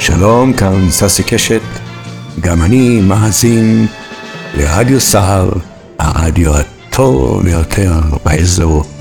שלום, כאן ססי קשת, גם אני מאזין לרדיו סהר, הרדיו הטוב ביותר באזור.